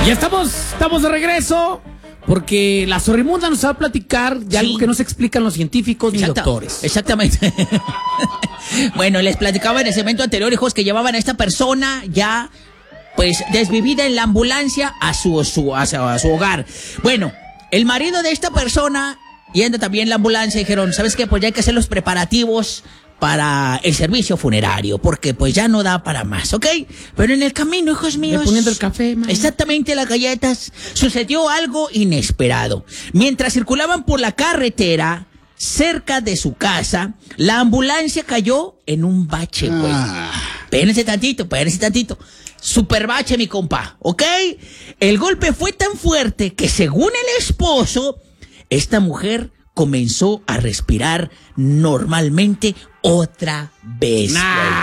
Ya estamos de regreso, porque la Zorrimunda nos va a platicar de algo que no se explican los científicos ni doctores. Exactamente. Bueno, les platicaba en el segmento anterior, hijos, que llevaban a esta persona ya, pues, desvivida en la ambulancia a su hogar. Bueno, el marido de esta persona, yendo también en la ambulancia, dijeron, ¿sabes qué? Pues ya hay que hacer los preparativos para el servicio funerario, porque pues ya no da para más, ¿ok? Pero en el camino, hijos míos, poniendo el café, man. Exactamente, las galletas, sucedió algo inesperado. Mientras circulaban por la carretera cerca de su casa, la ambulancia cayó en un bache, güey. Espérense tantito. Super bache, mi compa, ¿ok? El golpe fue tan fuerte que, según el esposo, esta mujer comenzó a respirar normalmente otra vez.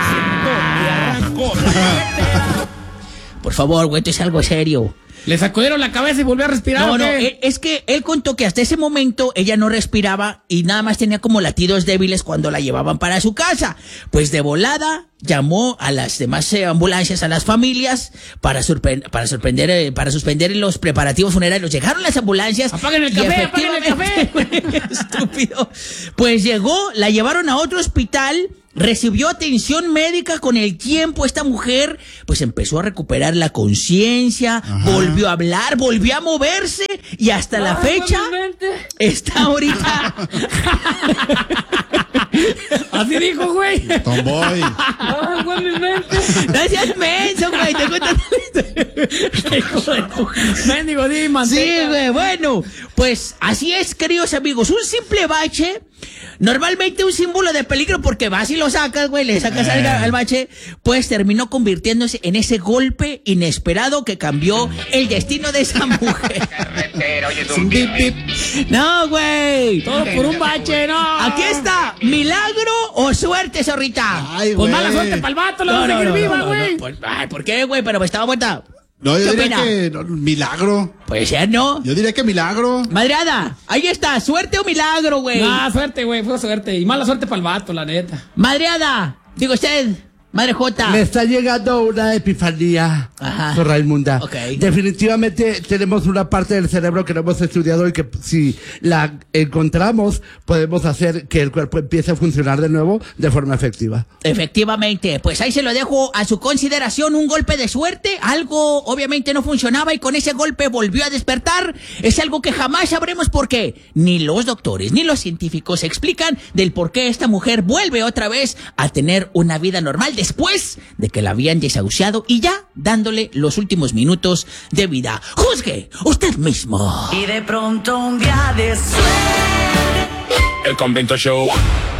Por favor, güey, esto es algo serio. ¿Le sacudieron la cabeza y volvió a respirar? No, es que él contó que hasta ese momento ella no respiraba y nada más tenía como latidos débiles cuando la llevaban para su casa. Pues de volada llamó a las demás ambulancias, a las familias, para suspender los preparativos funerarios. Llegaron las ambulancias. ¡Apaguen el café! Estúpido. Pues llegó, la llevaron a otro hospital. Recibió atención médica. Con el tiempo esta mujer pues empezó a recuperar la conciencia, volvió a hablar, volvió a moverse y hasta la fecha está ahorita. Así dijo, güey. Tomboy. No seas menso, güey. Mendigo, di manteca. Sí, güey. Bueno, pues así es, queridos amigos. Un simple bache, normalmente un símbolo de peligro, porque vas y lo sacas, güey, le sacas al bache, pues terminó convirtiéndose en ese golpe inesperado que cambió el destino de esa mujer. No, güey. Todo por un bache, no. Aquí está, milagro o suerte, zorrita. Ay, Pues güey. mala suerte para el vato, la vamos a seguir viva, güey. Ay, ¿por qué, güey? Pero me estaba muerta. No, yo ¿Qué diría opina? que milagro. Puede ser, ¿no? Yo diría que milagro. Madreada, ahí está, suerte o milagro, güey. No, suerte, güey, fue suerte. Y mala suerte para el vato, la neta. Madreada, digo usted, Madre Jota. Me está llegando una epifanía, Zorraimunda. Ok. Definitivamente tenemos una parte del cerebro que no hemos estudiado y que si la encontramos podemos hacer que el cuerpo empiece a funcionar de nuevo de forma efectiva. Efectivamente, pues ahí se lo dejo a su consideración, un golpe de suerte, algo obviamente no funcionaba y con ese golpe volvió a despertar. Es algo que jamás sabremos por qué. Ni los doctores ni los científicos explican del por qué esta mujer vuelve otra vez a tener una vida normal después de que la habían desahuciado y ya dándole los últimos minutos de vida. Juzgue usted mismo. Y de pronto un día de suerte. El Convento Show.